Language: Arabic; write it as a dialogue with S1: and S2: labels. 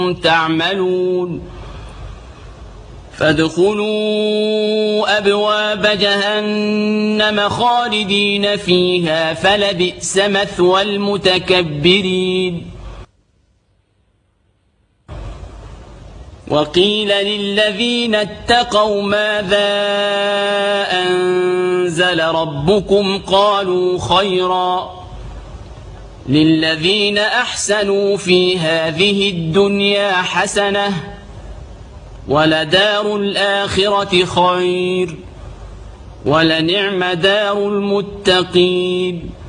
S1: تعملون فادخلوا أبواب جهنم خالدين فيها فلبئس مثوى المتكبرين وقيل للذين اتقوا ماذا أنزل ربكم قالوا خيرا للذين أحسنوا في هذه الدنيا حسنة ولدار الآخرة خير ولنعم دار المتقين